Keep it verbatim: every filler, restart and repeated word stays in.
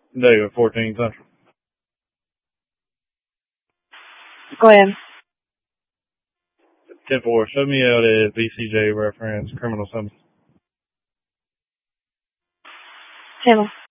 David, fourteen Central. Go ahead. ten four, show me out a B C J reference criminal summons. Table.